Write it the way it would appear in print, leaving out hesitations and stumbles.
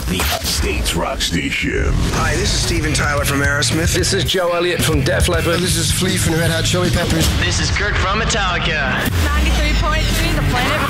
the States Rock Station. Hi, this is Steven Tyler from Aerosmith. This is Joe Elliott from Def Leppard. This is Flea from the Red Hot Chili Peppers. This is Kurt from Metallica. 93.3 The Planet